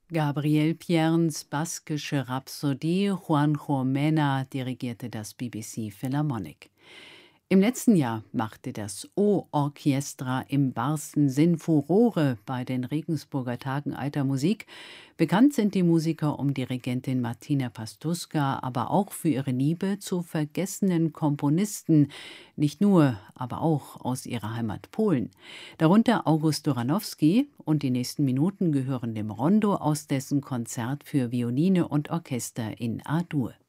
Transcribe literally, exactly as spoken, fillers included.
Gabriel Pierns baskische Rhapsodie, Juanjo Mena dirigierte das B B C Philharmonic. Im letzten Jahr machte das O-Orchestra im wahrsten Sinn Furore bei den Regensburger Tagen Alter Musik. Bekannt sind die Musiker um Dirigentin Martina Pastuska, aber auch für ihre Liebe zu vergessenen Komponisten, nicht nur, aber auch aus ihrer Heimat Polen. Darunter August Doranowski, und die nächsten Minuten gehören dem Rondo aus dessen Konzert für Violine und Orchester in A-Dur.